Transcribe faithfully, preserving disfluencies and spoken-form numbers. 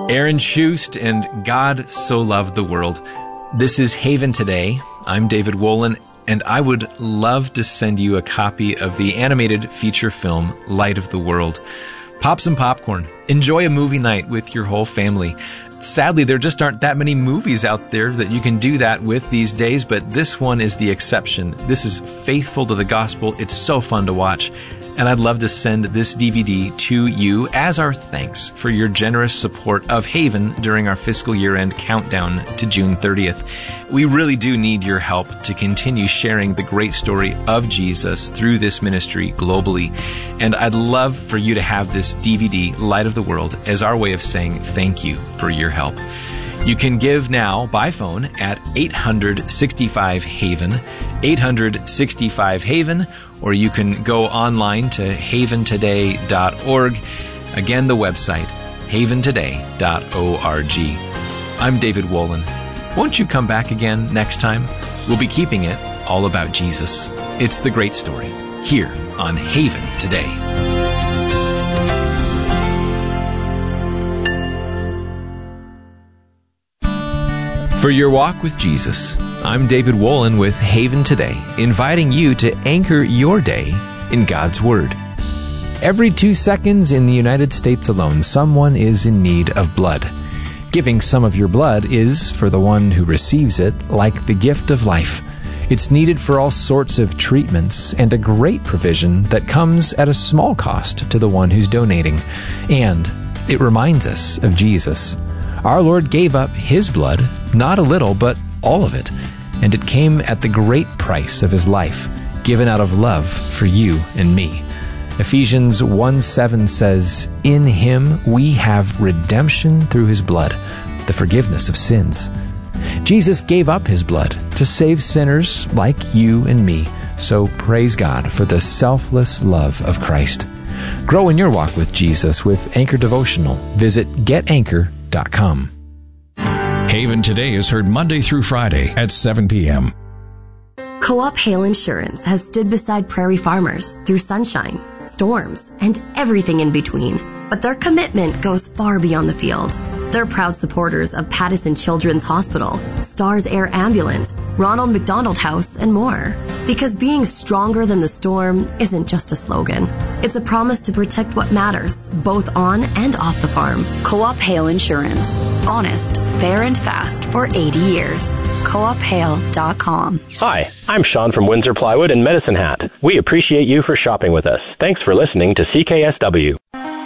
Aaron Schust and God So Loved the World. This is Haven Today. I'm David Wolin, and I would love to send you a copy of the animated feature film, Light of the World. Pop some popcorn. Enjoy a movie night with your whole family. Sadly, there just aren't that many movies out there that you can do that with these days, but this one is the exception. This is faithful to the gospel. It's so fun to watch. And I'd love to send this D V D to you as our thanks for your generous support of Haven during our fiscal year-end countdown to June thirtieth. We really do need your help to continue sharing the great story of Jesus through this ministry globally. And I'd love for you to have this D V D, Light of the World, as our way of saying thank you for your help. You can give now by phone at eight hundred sixty-five Haven, eight hundred sixty-five Haven, or you can go online to haven today dot org. Again, the website, haven today dot org. I'm David Wolin. Won't you come back again next time? We'll be keeping it all about Jesus. It's the great story here on Haven Today. For your walk with Jesus, I'm David Wolin with Haven Today, inviting you to anchor your day in God's Word. Every two seconds in the United States alone, someone is in need of blood. Giving some of your blood is, for the one who receives it, like the gift of life. It's needed for all sorts of treatments and a great provision that comes at a small cost to the one who's donating. And it reminds us of Jesus. Our Lord gave up His blood, not a little, but all of it. And it came at the great price of His life, given out of love for you and me. Ephesians one seven says, "In Him we have redemption through His blood, the forgiveness of sins." Jesus gave up His blood to save sinners like you and me. So praise God for the selfless love of Christ. Grow in your walk with Jesus with Anchor Devotional. Visit get anchor dot com. Haven Today is heard Monday through Friday at seven p.m. Co-op Hail Insurance has stood beside prairie farmers through sunshine, storms, and everything in between. But their commitment goes far beyond the field. They're proud supporters of Pattison Children's Hospital, Stars Air Ambulance, Ronald McDonald House, and more. Because being stronger than the storm isn't just a slogan. It's a promise to protect what matters, both on and off the farm. Co-op Hail Insurance. Honest, fair, and fast for eighty years. co op hail dot com. Hi, I'm Sean from Windsor Plywood and Medicine Hat. We appreciate you for shopping with us. Thanks for listening to C K S W.